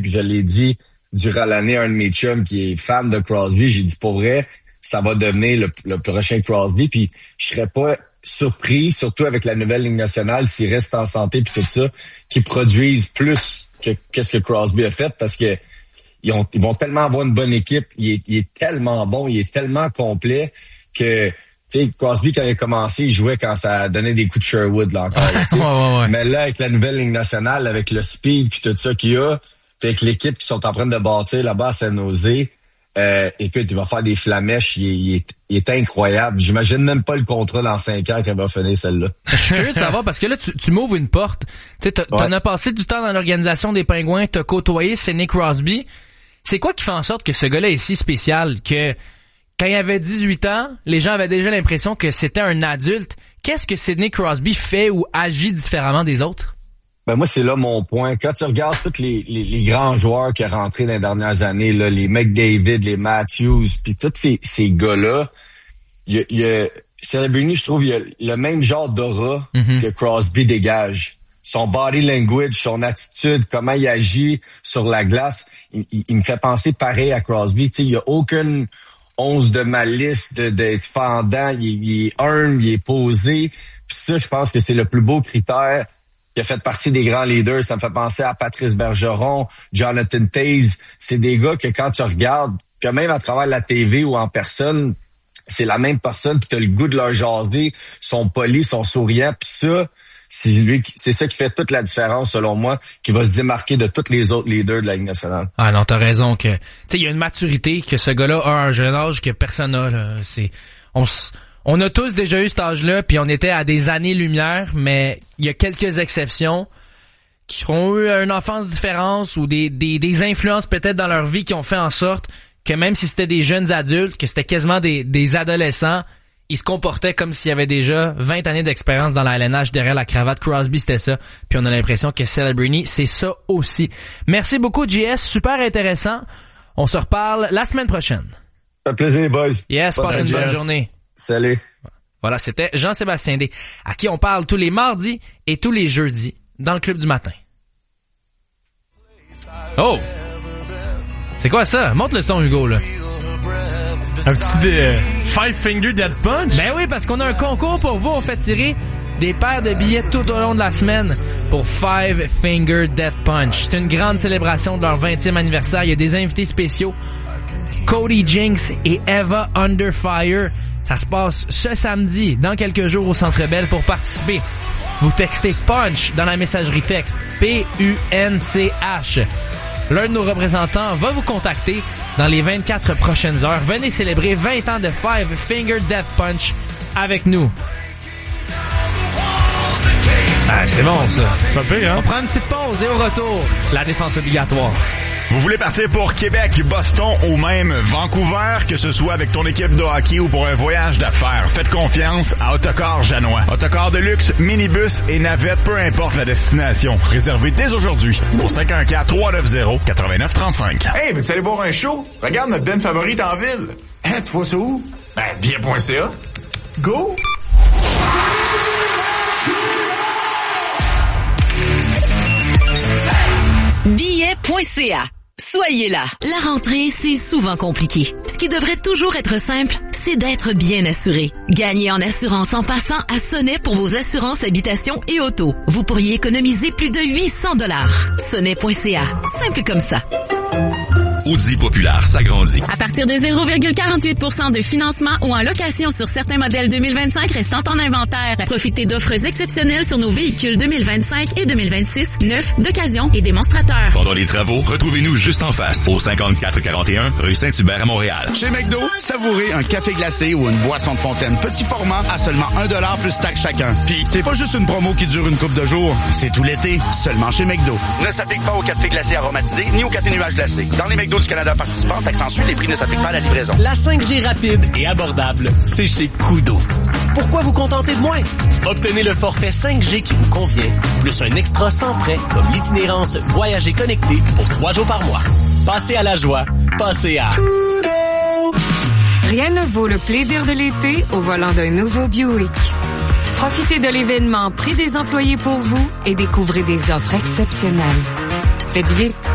puis je l'ai dit durant l'année à un de mes chums qui est fan de Crosby, j'ai dit pour vrai, ça va devenir le prochain Crosby, puis je serais pas surpris, surtout avec la nouvelle Ligue nationale, s'il reste en santé puis tout ça, qu'ils produisent plus que qu'est-ce que Crosby a fait, parce que ils vont tellement avoir une bonne équipe, il est tellement bon, il est tellement complet que, tu sais, Crosby, quand il a commencé, il jouait quand ça donnait des coups de Sherwood, là, encore, tu sais. Ouais. Mais là, avec la nouvelle Ligue nationale, avec le speed puis tout ça qu'il y a, puis avec l'équipe qui sont en train de bâtir là-bas à Saint-Nosé, écoute, il va faire des flamèches, il est incroyable. J'imagine même pas le contrat dans 5 ans qu'il va finir celle-là. Je suis curieux de savoir, parce que là, tu m'ouvres une porte. Tu sais, t'en as passé du temps dans l'organisation des Pingouins, t'as côtoyé Sidney Crosby. C'est quoi qui fait en sorte que ce gars-là est si spécial, que quand il avait 18 ans, les gens avaient déjà l'impression que c'était un adulte? Qu'est-ce que Sidney Crosby fait ou agit différemment des autres? Ben moi, c'est là mon point. Quand tu regardes tous les grands joueurs qui sont rentrés dans les dernières années, là, les McDavid, les Matthews, puis tous ces gars-là, Celebrini, je trouve, il a le même genre d'aura que Crosby dégage. Son body language, son attitude, comment il agit sur la glace, il me fait penser pareil à Crosby. Tu sais, il y a aucune once de malice, d'être fendant, il est humble, il est posé. Puis ça, je pense que c'est le plus beau critère qui a fait partie des grands leaders. Ça me fait penser à Patrice Bergeron, Jonathan Toews. C'est des gars que quand tu regardes, que même à travers la TV ou en personne, c'est la même personne, puis t'as le goût de leur jaser, sont polis, sont souriants, puis ça, c'est ça qui fait toute la différence, selon moi, qui va se démarquer de tous les autres leaders de la Ligue nationale. Ah non, t'as raison que, tu sais, il y a une maturité que ce gars-là a à un jeune âge que personne n'a, là. On a tous déjà eu cet âge-là, puis on était à des années-lumière, mais il y a quelques exceptions qui ont eu une enfance différente ou des influences peut-être dans leur vie qui ont fait en sorte que même si c'était des jeunes adultes, que c'était quasiment des adolescents, ils se comportaient comme s'il y avait déjà 20 années d'expérience dans la LNH derrière la cravate. Crosby, c'était ça. Puis on a l'impression que Celebrini, c'est ça aussi. Merci beaucoup, JS. Super intéressant. On se reparle la semaine prochaine. Ça fait plaisir, boys. Yes, passez une bonne journée. Salut. Voilà, c'était Jean-Sébastien D, à qui on parle tous les mardis et tous les jeudis dans le Club du matin. Oh! C'est quoi ça? Montre le son, Hugo, là. Un petit Five Finger Death Punch? Ben oui, parce qu'on a un concours pour vous. On fait tirer des paires de billets tout au long de la semaine pour Five Finger Death Punch. C'est une grande célébration de leur 20e anniversaire. Il y a des invités spéciaux. Cody Jinks et Eva Under Fire. Ça se passe ce samedi, dans quelques jours au Centre Bell. Pour participer, vous textez PUNCH dans la messagerie texte. PUNCH. L'un de nos représentants va vous contacter dans les 24 prochaines heures. Venez célébrer 20 ans de Five Finger Death Punch avec nous. Ah, c'est bon, ça. Pas pire, hein? On prend une petite pause et au retour, la défense obligatoire. Vous voulez partir pour Québec, Boston ou même Vancouver, que ce soit avec ton équipe de hockey ou pour un voyage d'affaires, faites confiance à Autocar Janois. Autocar de luxe, minibus et navette, peu importe la destination. Réservez dès aujourd'hui au 514-390-8935. Hey, veux-tu aller voir un show? Regarde notre band favorite en ville. Hein, tu vois ça où? Ben, bien.ca. Go! Billet.ca. Soyez là. La rentrée, c'est souvent compliqué. Ce qui devrait toujours être simple, c'est d'être bien assuré. Gagnez en assurance en passant à Sonnet pour vos assurances habitation et auto. Vous pourriez économiser plus de 800 $. Sonnet.ca. Simple comme ça. Audi Populaire s'agrandit. À partir de 0,48% de financement ou en location sur certains modèles 2025 restant en inventaire. Profitez d'offres exceptionnelles sur nos véhicules 2025 et 2026, neufs, d'occasion et démonstrateurs. Pendant les travaux, retrouvez-nous juste en face, au 5441 rue Saint-Hubert à Montréal. Chez McDo, savourez un café glacé ou une boisson de fontaine petit format à seulement 1$ plus taxe chacun. Puis c'est pas juste une promo qui dure une couple de jours, c'est tout l'été, seulement chez McDo. Ne s'applique pas au café glacé aromatisé ni au café nuage glacé. Dans les McDo du Canada participants, accentue, les prix ne s'appliquent pas à la livraison. La 5G rapide et abordable, c'est chez Koodo. Pourquoi vous contenter de moins? Obtenez le forfait 5G qui vous convient, plus un extra sans frais comme l'itinérance Voyager connecté pour 3 jours par mois. Passez à la joie, passez à Koodo! Rien ne vaut le plaisir de l'été au volant d'un nouveau Buick. Profitez de l'événement Prix des employés pour vous et découvrez des offres exceptionnelles. Faites vite,